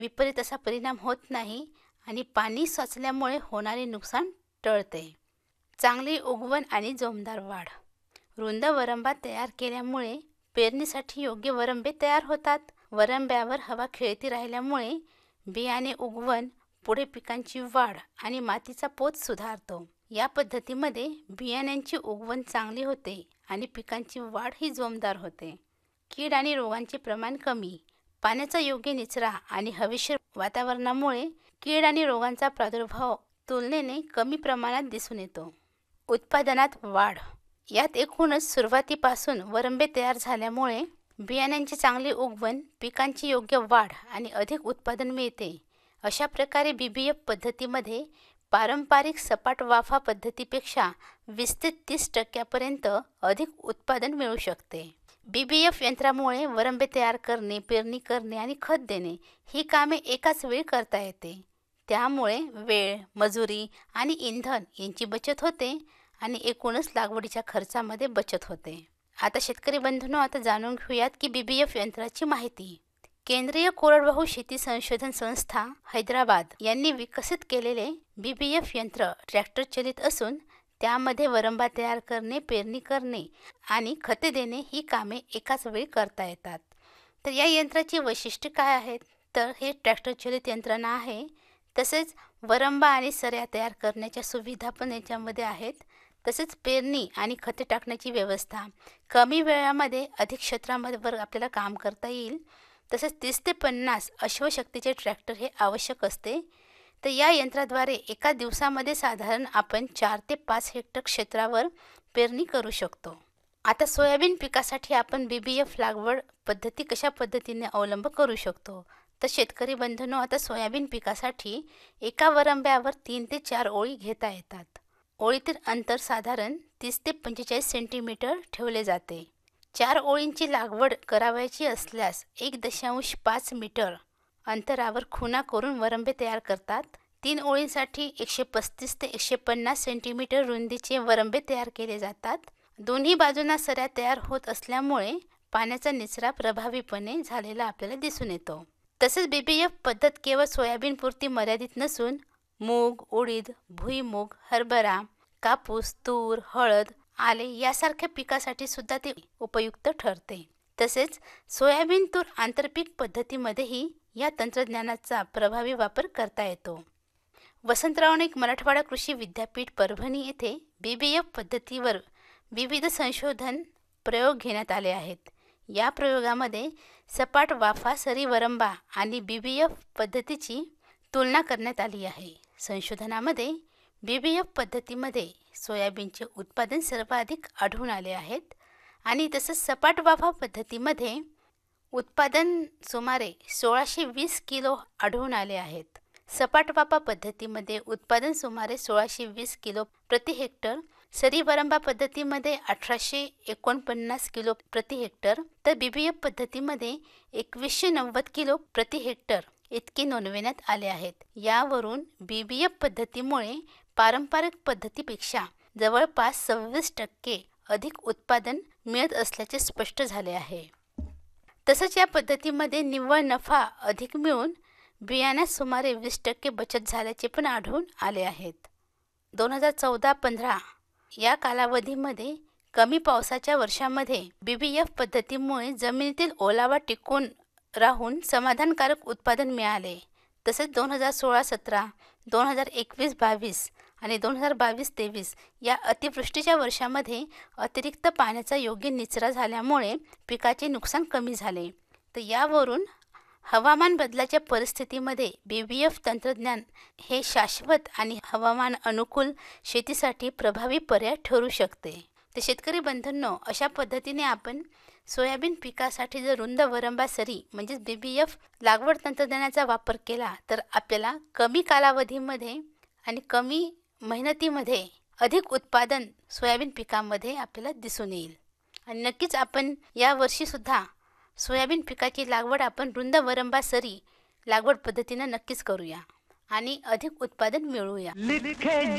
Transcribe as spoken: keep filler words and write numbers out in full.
विपरीत असा परिणाम होत नाही आणि पाणी साचल्यामुळे होणारे नुकसान टळते. चांगली उगवण आणि जोमदार वाढ. रुंद वरंबा तयार केल्यामुळे पेरणीसाठी योग्य वरंबे तयार होतात. वरंब्यावर हवा खेळती राहिल्यामुळे बियाणे उगवण, पुढे पिकांची वाढ आणि मातीचा पोत सुधारतो. या पद्धतीमध्ये बियाण्यांची उगवण चांगली होते आणि पिकांची वाढ ही जोमदार होते. कीड आणि रोगांचे प्रमाण कमी. पाण्याचा योग्य निचरा आणि हवेशीर वातावरणामुळे कीड आणि रोगांचा प्रादुर्भाव तुलनेने कमी प्रमाणात दिसून येतो. उत्पादनात वाढ. यात एकूणच सुरुवातीपासून वरंबे तयार झाल्यामुळे बियाण्यांची चांगली उगवण, पिकांची योग्य वाढ आणि अधिक उत्पादन मिळते. अशा प्रकारे बी बी एफ पद्धतीमध्ये पारंपरिक सपाट वाफा पद्धतीपेक्षा वीस ते तीस टक्क्यापर्यंत अधिक उत्पादन मिळू शकते. बी बी एफ यंत्रामुळे वरंबे तयार करणे, पेरणी करणे आणि खत देणे ही कामे एकाच वेळी करता येते. त्यामुळे वेळ, मजुरी आणि इंधन यांची बचत होते आणि एकूणच लागवडीच्या खर्चामध्ये बचत होते. आता शेतकरी बंधूंनो, आता जाणून घेऊयात की बी बी एफ यंत्राची माहिती. केंद्रीय कोरडवाहू शेती संशोधन संस्था हैदराबाद यांनी विकसित केलेले बी बी एफ यंत्र ट्रॅक्टर चलित असून त्यामध्ये वरंबा तयार करणे, पेरणी करणे आणि खते देणे ही कामे एकाच वेळी करता येतात. तर या यंत्राची वैशिष्ट्ये काय आहेत? तर हे ट्रॅक्टर चलित यंत्रणा आहे. तसेच वरंबा आणि सऱ्या तयार करण्याच्या सुविधा पण याच्यामध्ये आहेत. तसेच पेरणी आणि खते टाकण्याची व्यवस्था, कमी वेळामध्ये अधिक क्षेत्रामध्ये आपल्याला काम करता येईल. तसेच तीस ते पन्नास अश्वशक्तीचे ट्रॅक्टर हे आवश्यक असते. तर या यंत्राद्वारे एका दिवसामध्ये साधारण आपण चार ते पाच हेक्टर क्षेत्रावर पेरणी करू शकतो. आता सोयाबीन पिकासाठी आपण बी बी एफ लागवड पद्धती कशा पद्धतीने अवलंब करू शकतो? तर शेतकरी बंधूंनो, आता सोयाबीन पिकासाठी एका वरंब्यावर तीन ते चार ओळी घेता येतात. ओळीतील अंतर साधारण तीस ते पंचेचाळीस सेंटीमीटर ठेवले जाते. चार ओळींची लागवड करावयाची असल्यास एक दशांश पाच मीटर अंतरावर खुणा करून वरंबे तयार करतात. तीन ओळींसाठी एकशे पस्तीस ते एकशे पन्नास सेंटीमीटर रुंदीचे वरंबे तयार केले जातात. दोन्ही बाजूंना सऱ्या तयार होत असल्यामुळे पाण्याचा निचरा प्रभावीपणे झालेला आपल्याला दिसून येतो. तसेच बी बी एफ पद्धत केवळ सोयाबीनपुरती मर्यादित नसून मूग, उडीद, भुईमूग, हरभरा, कापूस, तूर, हळद, आले यासारख्या पिकासाठी सुद्धा ते उपयुक्त ठरते. तसेच सोयाबीन तूर आंतरपीक पद्धतीमध्येही या तंत्रज्ञानाचा प्रभावी वापर करता येतो. वसंतराव नाईक मराठवाडा कृषी विद्यापीठ परभणी येथे बी बी एफ पद्धतीवर विविध संशोधन प्रयोग घेण्यात आले आहेत. या प्रयोगामध्ये सपाट वाफा सरी वरंबा आणि बी बी एफ पद्धतीची तुलना करण्यात आली आहे. संशोधनामध्ये बी बी एफ पद्धतीमध्ये सोयाबीनचे उत्पादन सर्वाधिक आढळून आले आहेत आणि तसंच सपाट वाफा पद्धतीमध्ये उत्पादन सुमारे सोळाशे वीस किलो आढळून आले आहेत. सपाट वाफा पद्धतीमध्ये उत्पादन सुमारे सोळाशे वीस किलो प्रति हेक्टर, सरी वरंबा पद्धतीमध्ये अठराशे एकोणपन्नास किलो प्रति हेक्टर, तर बी बी एफ पद्धतीमध्ये एकवीसशे नव्वद किलो प्रति हेक्टर इतके नोंदविण्यात आले आहेत. यावरून बी बी एफ पद्धतीमुळे पारंपरिक पद्धतीपेक्षा जवळपास सव्वीस टक्के अधिक उत्पादन मिळत असल्याचे स्पष्ट झाले आहे. तसंच या पद्धतीमध्ये निव्वळ नफा अधिक मिळून बियाण्यात सुमारे वीस टक्के बचत झाल्याचे पण आढळून आले आहेत. दोन हजार चौदा पंधरा या कालावधीमध्ये कमी पावसाच्या वर्षामध्ये बी बी एफ पद्धतीमुळे जमिनीतील ओलावा टिकून राहून समाधानकारक उत्पादन मिळाले. तसेच दोन हजार सोळा सतरा, दोन हजार एकवीस बावीस आणि दोन हजार बावीस तेवीस या अतिवृष्टीच्या वर्षामध्ये अतिरिक्त पाण्याचा योग्य निचरा झाल्यामुळे पिकाचे नुकसान कमी झाले. तर यावरून हवामान बदलाच्या परिस्थितीमध्ये बी बी एफ तंत्रज्ञान हे शाश्वत आणि हवामान अनुकूल शेतीसाठी प्रभावी पर्याय ठरू शकते. तर शेतकरी बंधूंनो, अशा पद्धतीने आपण सोयाबीन पिकासाठी जर रुंद वरंबा सरी म्हणजेच बी बी एफ लागवड तंत्रज्ञानाचा वापर केला तर आपल्याला कमी कालावधीमध्ये आणि कमी मेहनतीमध्ये अधिक उत्पादन सोयाबीन पिकामध्ये आपल्याला दिसून येईल. आणि नक्कीच आपण या वर्षीसुद्धा सोयाबीन पिकाची लागवड आपण रुंद वरंबा सरी लागवड पद्धतीने नक्कीच करूया आणि अधिक उत्पादन मिळवूया.